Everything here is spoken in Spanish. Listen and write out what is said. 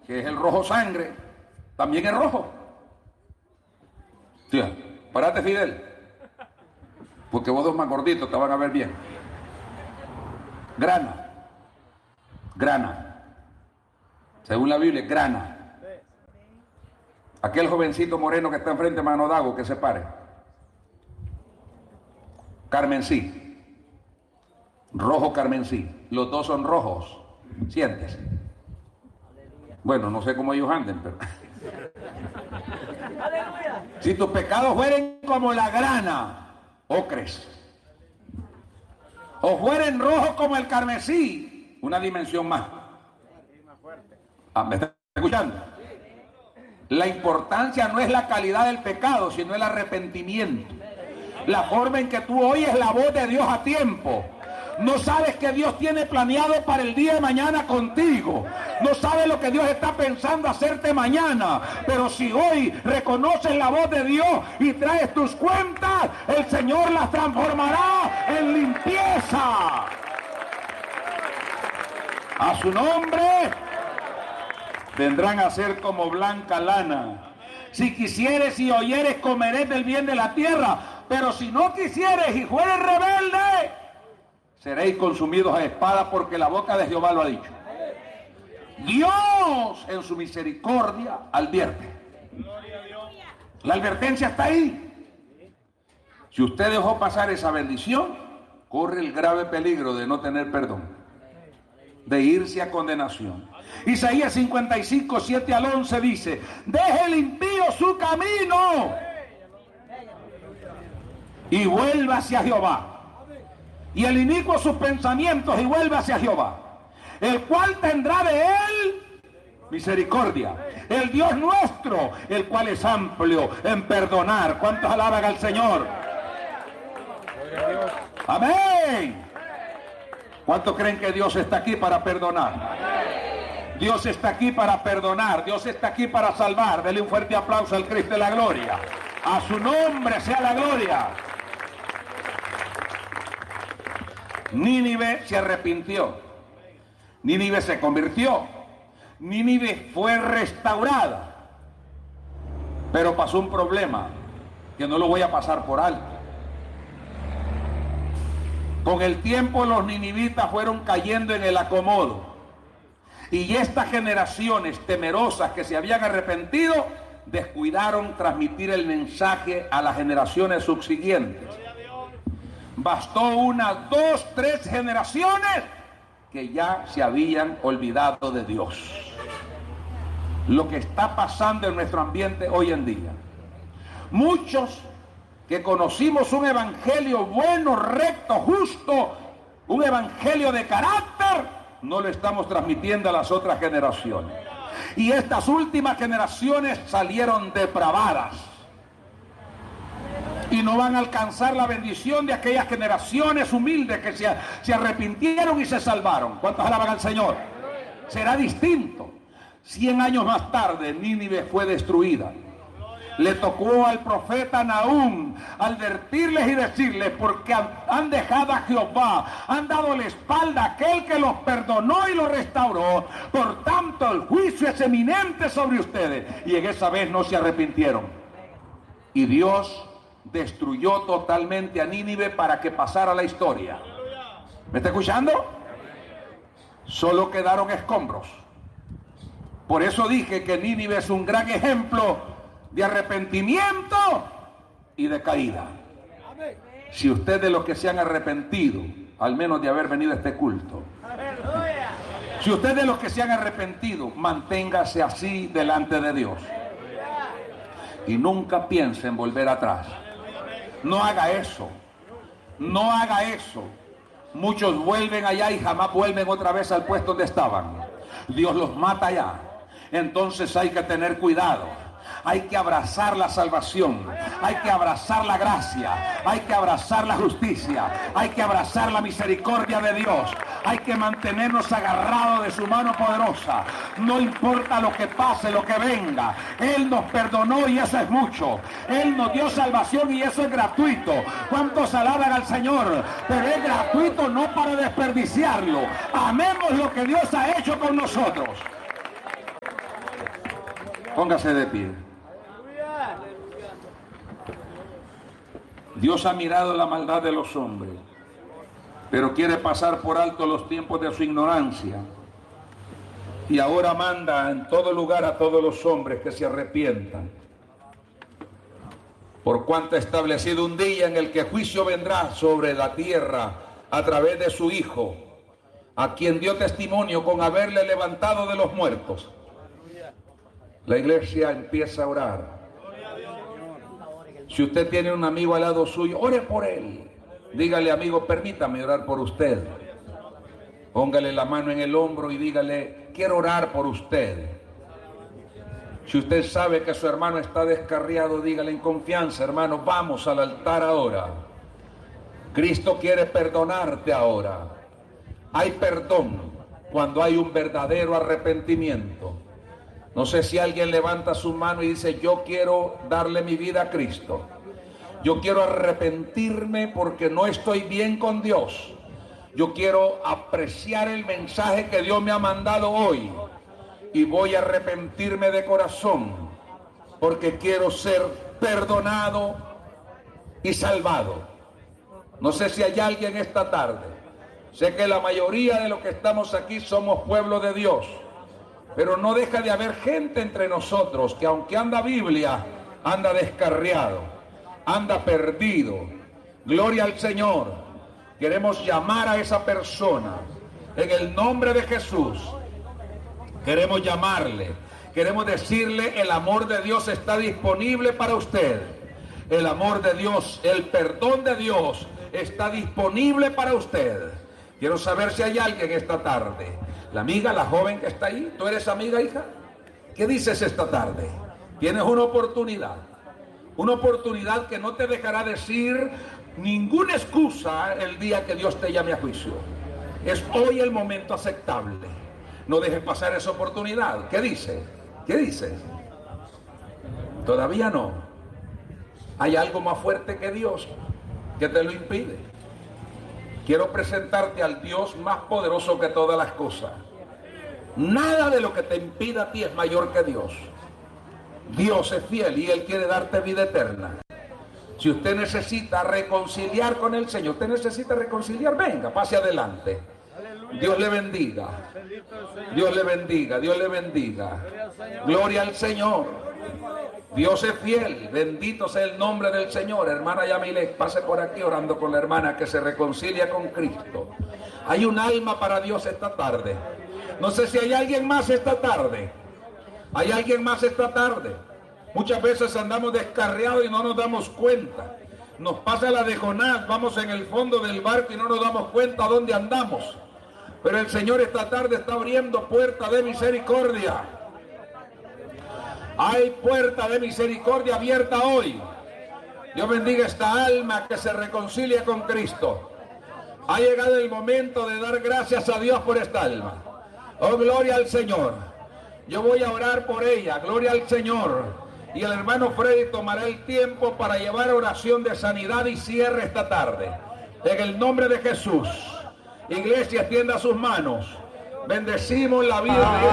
que es el rojo sangre, también es rojo. Tía, párate, Fidel, porque vos dos más gorditos te van a ver bien. Grana, según la Biblia, grana. Aquel jovencito moreno que está enfrente de Mano Dago, que se pare. Carmesí, rojo carmesí, los dos son rojos, siéntese. Bueno, no sé cómo ellos anden, pero si tus pecados fueren como la grana, ocres, o fueren rojos como el carmesí, una dimensión más. ¿Me están escuchando? La importancia no es la calidad del pecado, sino el arrepentimiento. La forma en que tú oyes la voz de Dios a tiempo. No sabes que Dios tiene planeado para el día de mañana contigo. No sabes lo que Dios está pensando hacerte mañana. Pero si hoy reconoces la voz de Dios y traes tus cuentas, el Señor las transformará en limpieza. A su nombre vendrán a ser como blanca lana. Si quisieres y oyeres, comerés del bien de la tierra. Pero si no quisieres y fueres rebelde, seréis consumidos a espada, porque la boca de Jehová lo ha dicho. Dios en su misericordia advierte. La advertencia está ahí. Si usted dejó pasar esa bendición, corre el grave peligro de no tener perdón, de irse a condenación. Isaías 55, 7 al 11 dice: deje el impío su camino y vuelva hacia Jehová, y el inicuo sus pensamientos y vuelva hacia Jehová, el cual tendrá de él misericordia, el Dios nuestro, el cual es amplio en perdonar. ¿Cuántos alaban al Señor? Amén. ¿Cuántos creen que Dios está aquí para perdonar? Dios está aquí para perdonar, Dios está aquí para salvar. Dele un fuerte aplauso al Cristo de la gloria. A su nombre sea la gloria. Nínive se arrepintió, Nínive se convirtió, Nínive fue restaurada, pero pasó un problema que no lo voy a pasar por alto. Con el tiempo los ninivitas fueron cayendo en el acomodo, y estas generaciones temerosas que se habían arrepentido descuidaron transmitir el mensaje a las generaciones subsiguientes. Bastó una, dos, tres generaciones que ya se habían olvidado de Dios. Lo que está pasando en nuestro ambiente hoy en día. Muchos que conocimos un evangelio bueno, recto, justo, un evangelio de carácter, no lo estamos transmitiendo a las otras generaciones. Y estas últimas generaciones salieron depravadas. Y no van a alcanzar la bendición de aquellas generaciones humildes que se arrepintieron y se salvaron. ¿Cuántos alaban al Señor? Será distinto. 100 años más tarde, Nínive fue destruida. Le tocó al profeta Nahum advertirles y decirles: porque han dejado a Jehová, han dado la espalda a aquel que los perdonó y los restauró. Por tanto, el juicio es eminente sobre ustedes. Y en esa vez no se arrepintieron. Y Dios destruyó totalmente a Nínive para que pasara la historia. ¿Me está escuchando? Solo quedaron escombros. Por eso dije que Nínive es un gran ejemplo de arrepentimiento y de caída. Si usted de los que se han arrepentido, al menos de haber venido a este culto, si usted de los que se han arrepentido, manténgase así delante de Dios y nunca piense en volver atrás. No haga eso, no haga eso. Muchos vuelven allá y jamás vuelven otra vez al puesto donde estaban. Dios los mata allá. Entonces hay que tener cuidado. Hay que abrazar la salvación, hay que abrazar la gracia, hay que abrazar la justicia, hay que abrazar la misericordia de Dios, hay que mantenernos agarrados de su mano poderosa. No importa lo que pase, lo que venga, Él nos perdonó y eso es mucho. Él nos dio salvación y eso es gratuito. ¿Cuántos alaban al Señor? Pero es gratuito no para desperdiciarlo. Amemos lo que Dios ha hecho con nosotros. Póngase de pie. Dios ha mirado la maldad de los hombres, pero quiere pasar por alto los tiempos de su ignorancia. Y ahora manda en todo lugar a todos los hombres que se arrepientan. Por cuanto ha establecido un día en el que juicio vendrá sobre la tierra a través de su Hijo, a quien dio testimonio con haberle levantado de los muertos. La iglesia empieza a orar. Si usted tiene un amigo al lado suyo, ore por él. Dígale, amigo, permítame orar por usted. Póngale la mano en el hombro y dígale, quiero orar por usted. Si usted sabe que su hermano está descarriado, dígale en confianza, hermano, vamos al altar ahora. Cristo quiere perdonarte ahora. Hay perdón cuando hay un verdadero arrepentimiento. No sé si alguien levanta su mano y dice, yo quiero darle mi vida a Cristo. Yo quiero arrepentirme porque no estoy bien con Dios. Yo quiero apreciar el mensaje que Dios me ha mandado hoy. Y voy a arrepentirme de corazón porque quiero ser perdonado y salvado. No sé si hay alguien esta tarde. Sé que la mayoría de los que estamos aquí somos pueblo de Dios. Pero no deja de haber gente entre nosotros que aunque anda Biblia, anda descarriado, anda perdido. Gloria al Señor. Queremos llamar a esa persona en el nombre de Jesús. Queremos llamarle. Queremos decirle, el amor de Dios está disponible para usted. El amor de Dios, el perdón de Dios está disponible para usted. Quiero saber si hay alguien esta tarde. La amiga, la joven que está ahí, ¿tú eres amiga, hija? ¿Qué dices esta tarde? Tienes una oportunidad que no te dejará decir ninguna excusa el día que Dios te llame a juicio. Es hoy el momento aceptable. No dejes pasar esa oportunidad. ¿Qué dice? ¿Qué dice? Todavía no. Hay algo más fuerte que Dios que te lo impide. Quiero presentarte al Dios más poderoso que todas las cosas. Nada de lo que te impida a ti es mayor que Dios. Dios es fiel y Él quiere darte vida eterna. Si usted necesita reconciliar con el Señor, usted necesita reconciliar, venga, pase adelante. Dios le bendiga. Dios le bendiga, Dios le bendiga. Gloria al Señor. Dios es fiel, bendito sea el nombre del Señor. Hermana Yamilek, pase por aquí orando con la hermana que se reconcilia con Cristo. Hay un alma para Dios esta tarde. No sé si hay alguien más esta tarde. ¿Hay alguien más esta tarde? Muchas veces andamos descarriados y no nos damos cuenta. Nos pasa la de Jonás, vamos en el fondo del barco y no nos damos cuenta dónde andamos. Pero el Señor esta tarde está abriendo puertas de misericordia. Hay puerta de misericordia abierta hoy. Dios bendiga esta alma que se reconcilia con Cristo. Ha llegado el momento de dar gracias a Dios por esta alma. Oh, gloria al Señor. Yo voy a orar por ella. Gloria al Señor. Y el hermano Freddy tomará el tiempo para llevar oración de sanidad y cierre esta tarde. En el nombre de Jesús. Iglesia, extienda sus manos. Bendecimos la vida de